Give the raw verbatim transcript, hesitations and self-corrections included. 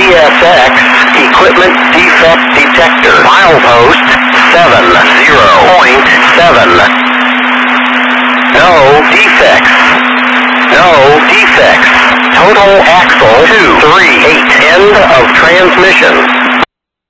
S X, equipment defect detector. Milepost seven zero point seven. No defects. No defects. Total axle two three eight. End of transmission.